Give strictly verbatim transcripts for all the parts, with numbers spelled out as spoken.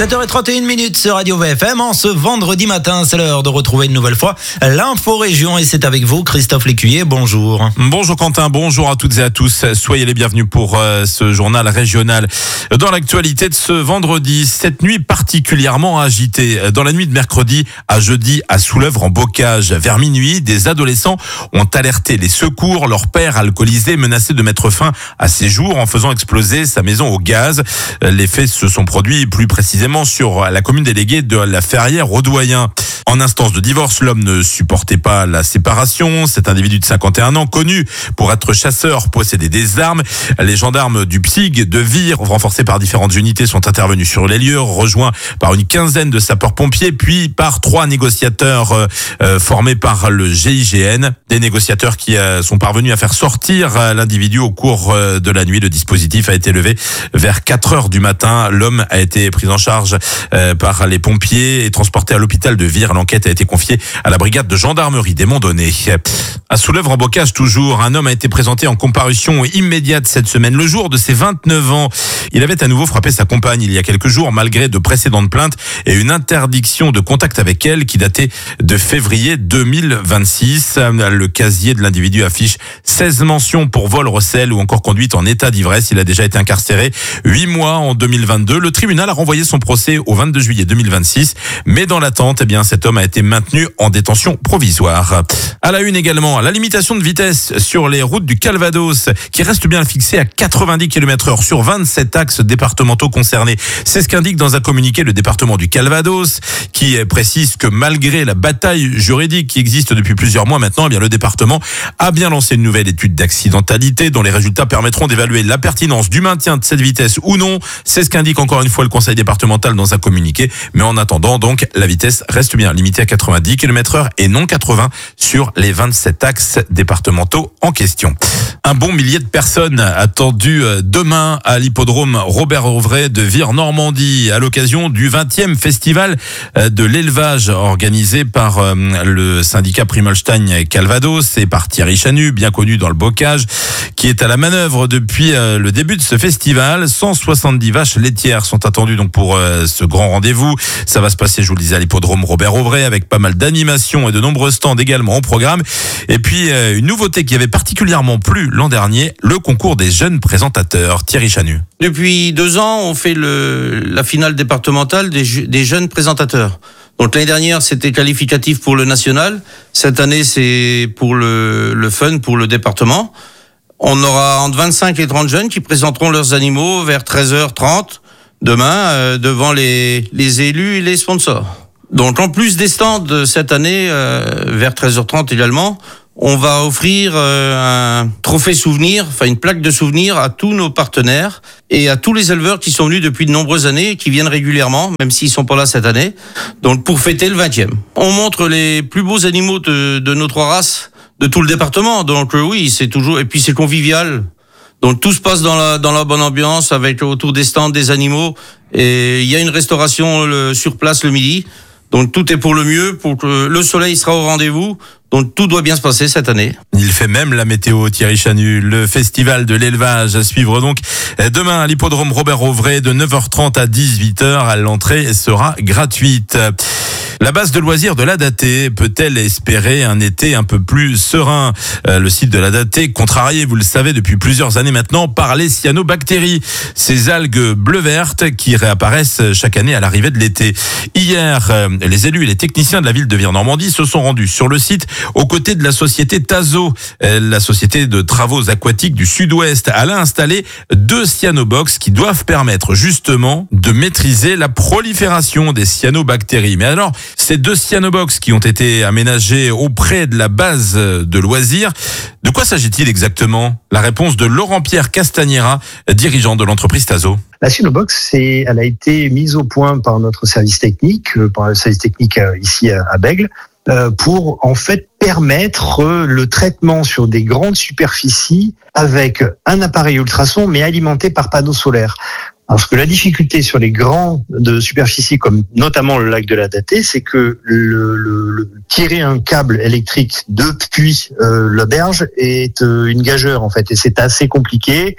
sept heures trente et une minutes sur Radio V F M. En ce vendredi matin, c'est l'heure de retrouver une nouvelle fois l'info région et c'est avec vous Christophe Lécuyer. Bonjour. Bonjour Quentin, bonjour à toutes et à tous. Soyez les bienvenus pour euh, ce journal régional. Dans l'actualité de ce vendredi, cette nuit particulièrement agitée. Dans la nuit de mercredi à jeudi à Soulèvre en Bocage, vers minuit, des adolescents ont alerté les secours. Leur père alcoolisé menaçait de mettre fin à ses jours en faisant exploser sa maison au gaz. Les faits se sont produits plus précisément sur la commune déléguée de la Ferrière-Audoyen. En instance de divorce, l'homme ne supportait pas la séparation. Cet individu de cinquante et un ans, connu pour être chasseur, possédait des armes. Les gendarmes du P S I G de Vire, renforcés par différentes unités, sont intervenus sur les lieux, rejoints par une quinzaine de sapeurs-pompiers, puis par trois négociateurs euh, euh, formés par le G I G N. Des négociateurs qui euh, sont parvenus à faire sortir euh, l'individu au cours euh, de la nuit. Le dispositif a été levé vers quatre heures du matin. L'homme a été pris en charge euh, par les pompiers et transporté à l'hôpital de Vire. L'enquête a été confiée à la brigade de gendarmerie des Monts-Donnés. À Soulèvre en Bocage toujours, un homme a été présenté en comparution immédiate cette semaine, le jour de ses vingt-neuf ans. Il avait à nouveau frappé sa compagne il y a quelques jours, malgré de précédentes plaintes et une interdiction de contact avec elle qui datait de février deux mille vingt-six. Le casier de l'individu affiche seize mentions pour vol, recel ou encore conduite en état d'ivresse. Il a déjà été incarcéré huit mois en deux mille vingt-deux. Le tribunal a renvoyé son procès au vingt-deux juillet deux mille vingt-six, mais dans l'attente, eh bien, cet homme a été maintenu en détention provisoire. À la une également, la limitation de vitesse sur les routes du Calvados qui reste bien fixée à quatre-vingt-dix kilomètres heure sur vingt-sept axes départementaux concernés. C'est ce qu'indique dans un communiqué le département du Calvados qui précise que malgré la bataille juridique qui existe depuis plusieurs mois maintenant, eh bien, le département a bien lancé une nouvelle étude d'accidentalité dont les résultats permettront d'évaluer la pertinence du maintien de cette vitesse ou non. C'est ce qu'indique encore une fois le conseil départemental dans un communiqué. Mais en attendant, donc, la vitesse reste bien limitée à quatre-vingt-dix kilomètres heure et non quatre-vingts sur les vingt-sept axes départementaux en question. Un bon millier de personnes attendues demain à l'hippodrome Robert-Auvray de Vire-Normandie à l'occasion du vingtième festival de l'élevage organisé par le syndicat Primolstein Calvados et par Thierry Chanu, bien connu dans le bocage, qui est à la manœuvre depuis le début de ce festival. cent soixante-dix vaches laitières sont attendues donc pour ce grand rendez-vous. Ça va se passer, je vous le disais, à l'hippodrome Robert-Auvray avec pas mal d'animations et de nombreux stands également au programme. Et puis une nouveauté qui avait particulièrement plu l'an dernier, le concours des jeunes présentateurs. Thierry Chanu. Depuis deux ans, on fait le, la finale départementale des, des jeunes présentateurs. Donc l'année dernière, c'était qualificatif pour le national. Cette année, c'est pour le, le fun, pour le département. On aura entre vingt-cinq et trente jeunes qui présenteront leurs animaux vers treize heures trente demain euh, devant les, les élus et les sponsors. Donc en plus des stands cette année, euh, vers treize heures trente également, on va offrir euh, un trophée souvenir, enfin une plaque de souvenir à tous nos partenaires et à tous les éleveurs qui sont venus depuis de nombreuses années et qui viennent régulièrement, même s'ils sont pas là cette année. Donc pour fêter le vingtième. On montre les plus beaux animaux de, de nos trois races de tout le département. Donc euh, oui, c'est toujours, et puis c'est convivial. Donc tout se passe dans la dans la bonne ambiance avec autour des stands des animaux et il y a une restauration le, sur place le midi. Donc tout est pour le mieux, pour que le soleil sera au rendez-vous. Donc tout doit bien se passer cette année. Il fait même la météo, Thierry Chanu. Le festival de l'élevage à suivre donc demain à l'hippodrome Robert-Auvray de neuf heures trente à dix-huit heures. L'entrée sera gratuite. La base de loisirs de l'Adaté peut-elle espérer un été un peu plus serein ? euh, Le site de l'Adaté, contrarié, vous le savez, depuis plusieurs années maintenant, par les cyanobactéries, ces algues bleu-vertes qui réapparaissent chaque année à l'arrivée de l'été. Hier, euh, les élus et les techniciens de la ville de Vire-Normandie se sont rendus sur le site aux côtés de la société Tazo, euh, la société de travaux aquatiques du Sud-Ouest. Elle a installé deux cyanobox qui doivent permettre justement de maîtriser la prolifération des cyanobactéries. Mais alors, ces deux cyanobox qui ont été aménagées auprès de la base de loisirs, de quoi s'agit-il exactement ? La réponse de Laurent-Pierre Castagnera, dirigeant de l'entreprise Tazo. La cyanobox, c'est, elle a été mise au point par notre service technique, par le service technique ici à Bègles, pour en fait permettre le traitement sur des grandes superficies avec un appareil ultrason mais alimenté par panneaux solaires. Parce que la difficulté sur les grands de superficie, comme notamment le lac de l'Adaté, c'est que le, le, le tirer un câble électrique depuis euh, la berge est euh, une gageure en fait, et c'est assez compliqué.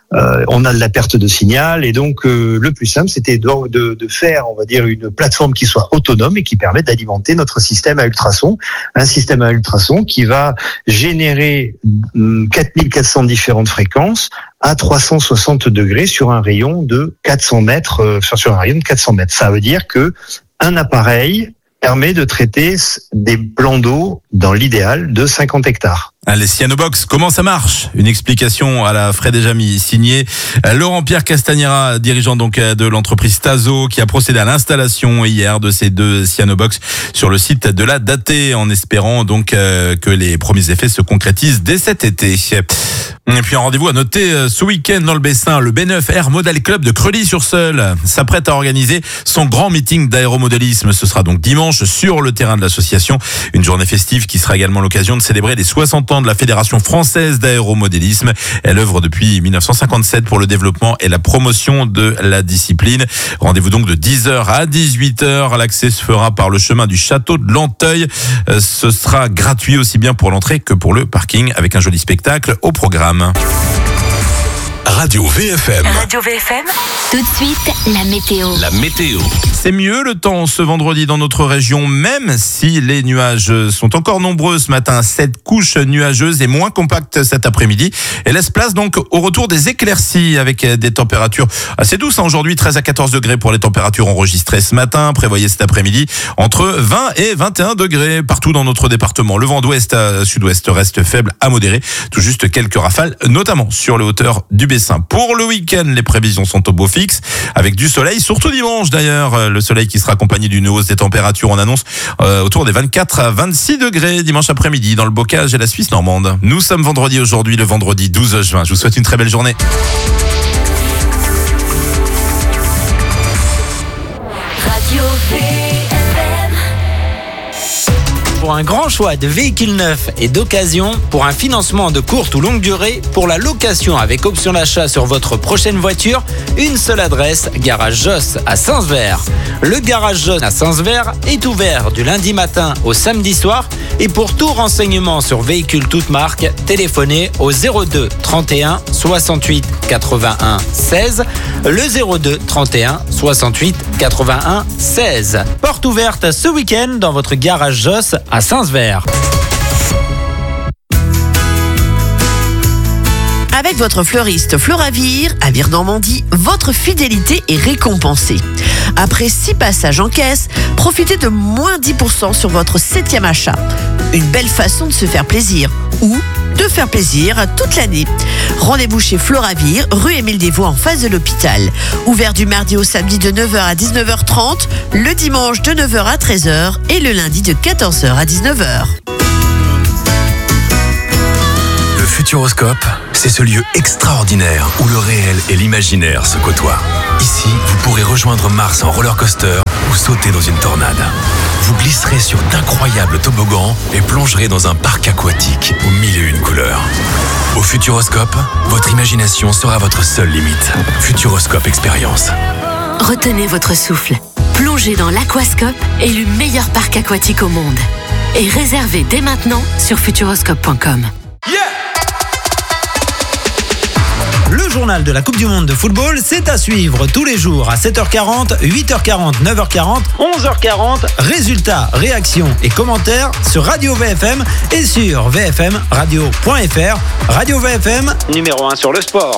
euh, on a de la perte de signal, et donc euh, le plus simple, c'était de, de, de faire, on va dire, une plateforme qui soit autonome et qui permette d'alimenter notre système à ultrasons, un système à ultrasons qui va générer quatre mille quatre cents différentes fréquences à trois cent soixante degrés sur un rayon de quatre cents mètres, euh, sur un rayon de quatre cents mètres. Ça veut dire que un appareil permet de traiter des plans d'eau, dans l'idéal, de cinquante hectares. Allez, Cyanobox, comment ça marche? Une explication à la Fred et Jamy, signé Laurent-Pierre Castagnera, dirigeant donc de l'entreprise Tazo, qui a procédé à l'installation hier de ces deux Cyanobox sur le site de la Datée, en espérant donc que les premiers effets se concrétisent dès cet été. Et puis un rendez-vous à noter ce week-end dans le Bessin, le B neuf Air Model Club de Creully-sur-Seulles s'apprête à organiser son grand meeting d'aéromodélisme. Ce sera donc dimanche sur le terrain de l'association, une journée festive qui sera également l'occasion de célébrer les soixante ans de la Fédération française d'aéromodélisme. Elle œuvre depuis dix-neuf cent cinquante-sept pour le développement et la promotion de la discipline. Rendez-vous donc de dix heures à dix-huit heures. L'accès se fera par le chemin du château de Lanteuil. Ce sera gratuit aussi bien pour l'entrée que pour le parking, avec un joli spectacle au programme. Radio V F M. Radio V F M. Tout de suite, la météo. La météo. C'est mieux le temps ce vendredi dans notre région, même si les nuages sont encore nombreux ce matin. Cette couche nuageuse est moins compacte cet après-midi et laisse place donc au retour des éclaircies avec des températures assez douces. Aujourd'hui, treize à quatorze degrés pour les températures enregistrées ce matin. Prévoyez cet après-midi entre vingt et vingt et un degrés partout dans notre département. Le vent d'ouest à sud-ouest reste faible à modéré. Tout juste quelques rafales, notamment sur les hauteurs du Bessin. Pour le week-end, les prévisions sont au beau fixe, avec du soleil, surtout dimanche d'ailleurs. Le soleil qui sera accompagné d'une hausse des températures, on annonce euh, autour des vingt-quatre à vingt-six degrés dimanche après-midi dans le Bocage et la Suisse normande. Nous sommes vendredi aujourd'hui, le vendredi douze juin. Je vous souhaite une très belle journée. Radio V F M. Pour un grand choix de véhicules neufs et d'occasion, pour un financement de courte ou longue durée, pour la location avec option d'achat sur votre prochaine voiture, une seule adresse, Garage Joss à Saint-Sever. Le Garage Joss à Saint-Sever est ouvert du lundi matin au samedi soir, et pour tout renseignement sur véhicules toutes marques, téléphonez au zéro deux trente et un soixante-huit quatre-vingt-un seize, le zéro deux trente et un soixante-huit quatre-vingt-un seize. Porte ouverte ce week-end dans votre Garage Joss à Saint-Sever. Avec votre fleuriste Floravir à Vire-Normandie, votre fidélité est récompensée. Après six passages en caisse, profitez de moins dix pour cent sur votre septième achat. Une belle façon de se faire plaisir ou de faire plaisir toute l'année. Rendez-vous chez Floravir, rue Émile Desvaux en face de l'hôpital. Ouvert du mardi au samedi de neuf heures à dix-neuf heures trente, le dimanche de neuf heures à treize heures et le lundi de quatorze heures à dix-neuf heures. Le Futuroscope, c'est ce lieu extraordinaire où le réel et l'imaginaire se côtoient. Ici, vous pourrez rejoindre Mars en roller coaster ou sauter dans une tornade. Vous glisserez sur d'incroyables toboggans et plongerez dans un parc aquatique aux mille et une couleurs. Au Futuroscope, votre imagination sera votre seule limite. Futuroscope Expérience. Retenez votre souffle. Plongez dans l'Aquascope, élu meilleur parc aquatique au monde. Et réservez dès maintenant sur futuroscope point com. Le journal de la Coupe du Monde de football, c'est à suivre tous les jours à sept heures quarante, huit heures quarante, neuf heures quarante, onze heures quarante. Résultats, réactions et commentaires sur Radio V F M et sur v f m radio point f r. Radio V F M, numéro un sur le sport.